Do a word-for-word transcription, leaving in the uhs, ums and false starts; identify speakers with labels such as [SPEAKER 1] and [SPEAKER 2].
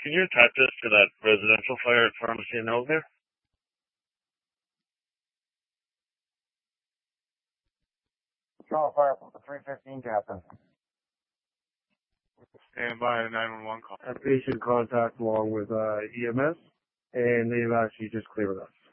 [SPEAKER 1] Can you attach this to that residential fire at Pharmacy in Ellesmere?
[SPEAKER 2] Call fire from the three fifteen, Captain.
[SPEAKER 3] Stand by a nine one one call.
[SPEAKER 2] A patient contact along with uh, E M S, and they've actually just cleared us.